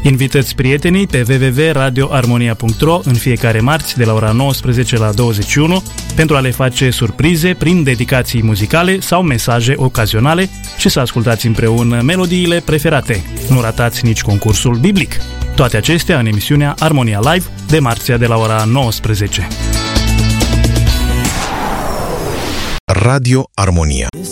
Invitați prietenii pe www.radioarmonia.ro în fiecare marți de la ora 19 la 21 pentru a le face surprize prin dedicații muzicale sau mesaje ocazionale și să ascultați împreună melodiile preferate. Nu ratați nici concursul biblic. Toate acestea în emisiunea Armonia Live de marțea de la ora 19. Radio Armonia.